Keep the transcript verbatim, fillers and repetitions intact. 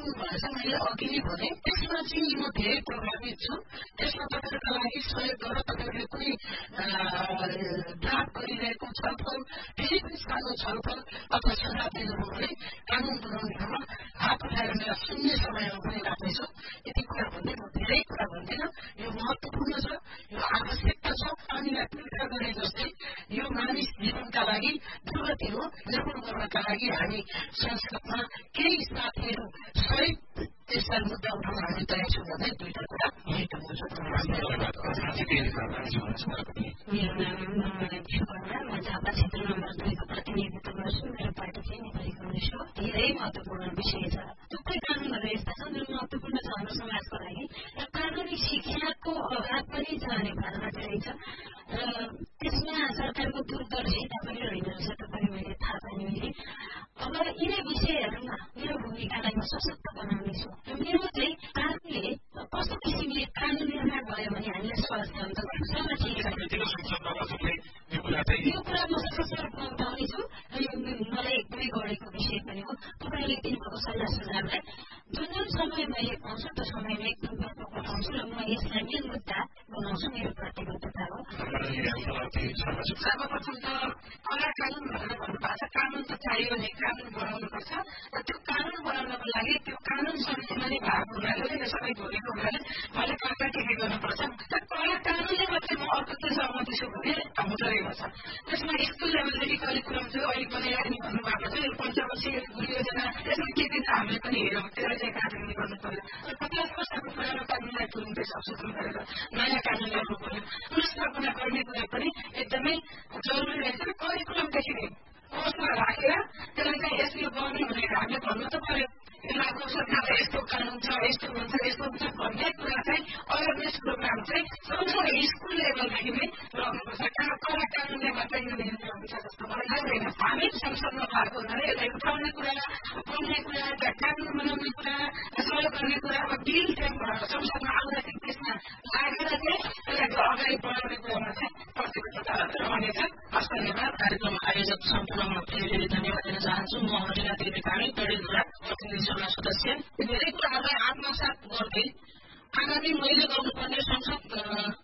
उठाउनु भएछ मैले अघि नै भने त्यसमा चाहिँ म धेरै प्रभावित छु त्यसमा तपाईँहरूका लागि सहयोग गरेर तपाईँहरूले कुनै ड्राफ्ट गरिरहेको छलफल केही पनि सानो छलफल अथवा सुझाव दिनुभयो भने कानुन बनाउने ठाउँमा हात उठाएर मेरा सुन्ने समयमा पनि राख्नेछु यति कुरा भन्दै म धेरै कुरा भन्दिनँ यो महत्त्वपूर्ण छ यो आवश्यकता छ पानीलाई फिल्टर गरे जस्तै यो मानिस जीवनका लागि दुर्गति हो निर्माण गर्नका लागि हामी संसदमा केही साथीहरू सहित त्यसलाई मुद्दा उठाउन हामी तयार छौँ भन्दै दुईटा कुरा यही टुङ्गो मेरो नाम सुपर्णा म झापा क्षेत्र नम्बर दुईको प्रतिनिधित्व गर्छु मेरो पार्टी चाहिँ नेपाली कम्युनिस्ट हो धेरै महत्त्वपूर्ण विषय छ थुप्रै कानुनहरू यस्ता छन् जुन महत्त्वपूर्ण छ हाम्रो समाजको लागि र कानुनी शिक्षाको अभाव पनि छ नेपालमा धेरै छ र त्यसमा सरकारको दूरदर्शिता पनि रहेन रहेछ तपाईँ मैले थाहा पाएँ मैले अब यिनै विषयहरूमा मेरो भूमिकालाई म सशक्त बनाउनेछु र मेरो चाहिँ कानुनले कस्तो किसिमले कानुन निर्माण भयो भने हामीलाई सहज यो कुरा म सशक्त रूपमा उठाउनेछु र यो मलाई एकदमै गढेको विषय पनि हो तपाईँले दिनुभएको सल्लाह सुझावलाई जुन जुन समय मैले पाउँछु त्यो समयमा एकदम व्यापक उठाउँछु र म यसलाई मेन मुद्दा बनाउँछु मेरो प्रतिबद्धता हो सर्वप्रथम त कला कानुन भनेर भन्नुभएको छ कानुन त चाहियो भने कानुन बनाउनुपर्छ र त्यो कानुन बनाउनको लागि त्यो कानुन समितिमा नै भएको हुनाले सबै भोगेको हुनाले मैले कहाँ के के गर्नुपर्छ कला कानुनले मात्रै म अर्को के सहमति छु भने हुँदो छ त्यसमा स्कुल लेभलदेखि करिकुलम चाहिँ अहिले बनाइराख्ने भन्नुभएको छ यो पञ्चवर्षीय योजना यसमा के के छ हामीले पनि हेरौँ त्यसलाई चाहिँ कार्यान्वयन गर्नु पर्यो र पचास वर्षको पुरानो कानुनलाई तुरुन्तै संशोधन गरेर नयाँ कानुन ल्याउनु पर्यो पुनर्स्थापना गर्ने कुरा पनि एकदमै जरुरी रहेछ करिकुलमदेखि नै अवस्था राखेर त्यसलाई चाहिँ यसले गर्ने भनेर हामीले भन्नु त पर्यो यसको सरकारले यस्तो कानुन छ यस्तो हुन्छ यस्तो हुन्छ भन्ने कुरा चाहिँ अवेरनेस प्रोग्राम चाहिँ सँगसँगै स्कुल लेभलदेखि नै रहनुपर्छ कहाँ कला कानुनले मात्रै यो नियन्त्रण हुन्छ जस्तो मलाई लाग्दैन हामी संसदमा भएको हुनाले यसलाई उठाउने कुरा पढ्ने कुरा त्यहाँ कानुन बनाउने कुरा सहयोग गर्ने कुरा अब बिल चाहिँ संसदमा आउँदाखेरि त्यसमा लागेर चाहिँ यसलाई अगाडि बढाउने कुरामा चाहिँ प्रतिबद्धता रहनेछ हस् धन्यवाद कार्यक्रम आयोजक सम्पूर्णमा फेरि फेरि धन्यवाद दिन चाहन्छु म हरिना देवीकामी डडेलधुरा प्रतिनिधि सभा सदस्य धेरै कुराहरूलाई आत्मसात गर्दै आगामी मैले गर्नुपर्ने संसद